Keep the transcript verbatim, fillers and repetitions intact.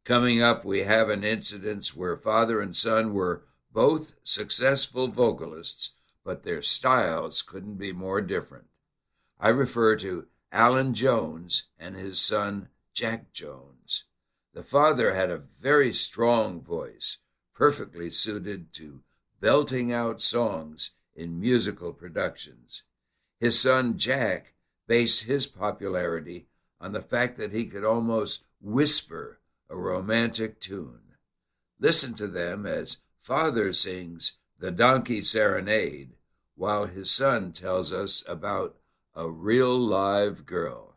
Coming up, we have an incident where father and son were both successful vocalists, but their styles couldn't be more different. I refer to Alan Jones and his son, Jack Jones. The father had a very strong voice, perfectly suited to belting out songs in musical productions. His son, Jack, based his popularity on the fact that he could almost whisper a romantic tune. Listen to them as father sings The Donkey Serenade, while his son tells us about a real live girl.